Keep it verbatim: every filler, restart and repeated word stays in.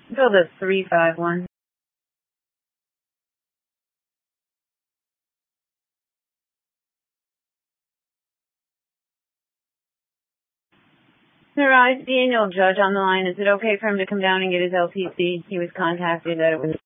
Build a three five one. Mirage, Daniel Judge on the line. Is it okay for him to come down and get his L T C? He was contacted that it was